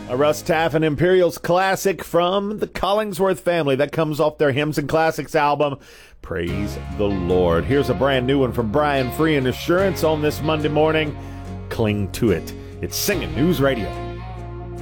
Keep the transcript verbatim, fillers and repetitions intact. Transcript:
A Russ Taff and Imperials classic from the Collingsworth family. That comes off their Hymns and Classics album. Praise the Lord. Here's a brand new one from Brian Free and Assurance on this Monday morning. Cling to it. It's Singing News Radio.